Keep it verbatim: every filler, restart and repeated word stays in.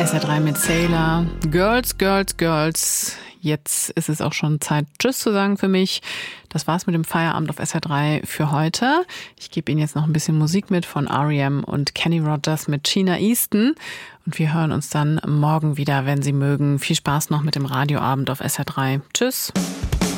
S R drei mit Sailor. Girls, Girls, Girls. Jetzt ist es auch schon Zeit, Tschüss zu sagen für mich. Das war's mit dem Feierabend auf S R drei für heute. Ich gebe Ihnen jetzt noch ein bisschen Musik mit von R E M und Kenny Rogers mit Sheena Easton. Und wir hören uns dann morgen wieder, wenn Sie mögen. Viel Spaß noch mit dem Radioabend auf S R drei. Tschüss.